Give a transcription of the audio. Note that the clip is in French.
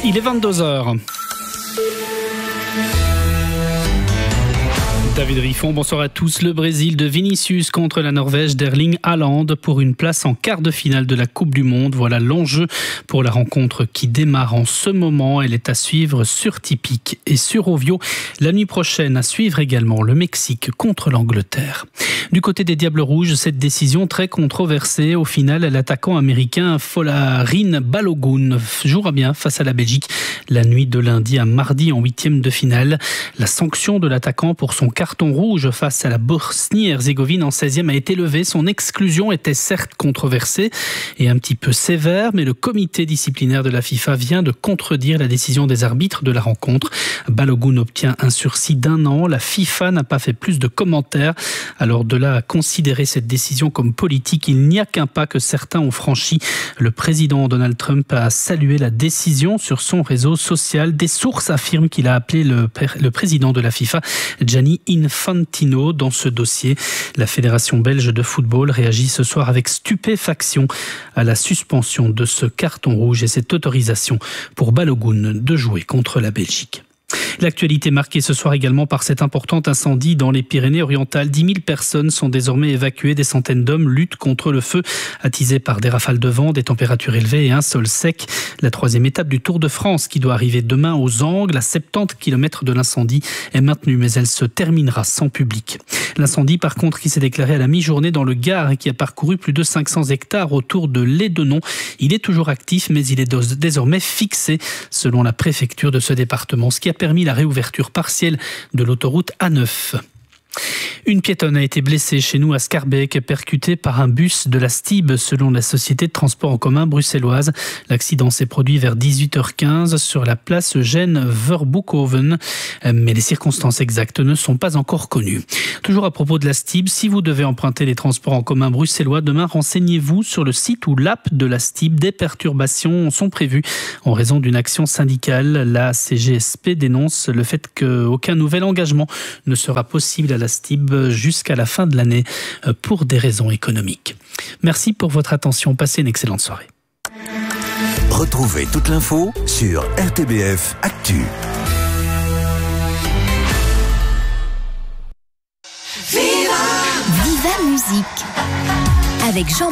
Il est 22h. David Riffon, bonsoir à tous. Le Brésil de Vinicius contre la Norvège d'Erling Haaland pour une place en quart de finale de la Coupe du Monde. Voilà l'enjeu pour la rencontre qui démarre en ce moment. Elle est à suivre sur Tipic et sur Ovio. La nuit prochaine, à suivre également le Mexique contre l'Angleterre. Du côté des Diables Rouges, cette décision très controversée. Au final, l'attaquant américain Folarin Balogun jouera bien face à la Belgique la nuit de lundi à mardi en huitième de finale. La sanction de l'attaquant pour son carton rouge face à la Bosnie-Herzégovine en 16e a été levée. Son exclusion était certes controversée et un petit peu sévère, mais le comité disciplinaire de la FIFA vient de contredire la décision des arbitres de la rencontre. Balogun obtient un sursis d'1 an. La FIFA n'a pas fait plus de commentaires. Alors de là à considérer cette décision comme politique, il n'y a qu'un pas que certains ont franchi. Le président Donald Trump a salué la décision sur son réseau social. Des sources affirment qu'il a appelé le président de la FIFA, Gianni Infantino, dans ce dossier. La Fédération belge de football réagit ce soir avec stupéfaction à la suspension de ce carton rouge et cette autorisation pour Balogun de jouer contre la Belgique. L'actualité marquée ce soir également par cet important incendie dans les Pyrénées-Orientales. 10 000 personnes sont désormais évacuées. Des centaines d'hommes luttent contre le feu attisé par des rafales de vent, des températures élevées et un sol sec. La troisième étape du Tour de France qui doit arriver demain aux Angles, à 70 km de l'incendie, est maintenue, mais elle se terminera sans public. L'incendie, par contre, qui s'est déclaré à la mi-journée dans le Gard et qui a parcouru plus de 500 hectares autour de Lédenon. Il est toujours actif, mais il est désormais fixé, selon la préfecture de ce département, ce qui a permis la réouverture partielle de l'autoroute A9. Une piétonne a été blessée chez nous à Schaerbeek, percutée par un bus de la STIB, selon la société de transport en commun bruxelloise. L'accident s'est produit vers 18h15 sur la place Eugène-Verboekhoven, mais les circonstances exactes ne sont pas encore connues. Toujours à propos de la STIB, si vous devez emprunter les transports en commun bruxellois demain, renseignez-vous sur le site ou l'app de la STIB. Des perturbations sont prévues en raison d'une action syndicale. La CGSP dénonce le fait qu'aucun nouvel engagement ne sera possible à la STIB jusqu'à la fin de l'année pour des raisons économiques. Merci pour votre attention. Passez une excellente soirée. Retrouvez toute l'info sur RTBF Actu. Viva Musique avec Jean